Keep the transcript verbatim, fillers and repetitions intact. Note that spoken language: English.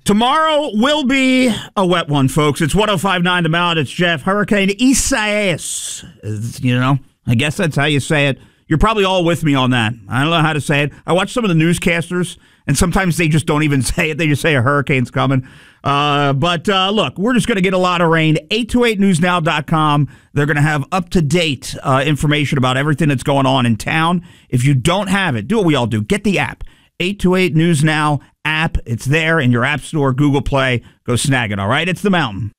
Tomorrow will be a wet one, folks. It's one oh five point nine The Mountain. It's Jeff. Hurricane Isaias. You know, I guess that's how you say it. You're probably all with me on that. I don't know how to say it. I watch some of the newscasters, and sometimes they just don't even say it. They just say a hurricane's coming. Uh, but uh, look, we're just going to get a lot of rain. eight two eight news now dot com. They're going to have up-to-date uh, information about everything that's going on in town. If you don't have it, do what we all do. Get the app. eight two eight News Now app. It's there in your App Store, Google Play. Go snag it, all right? It's The Mountain.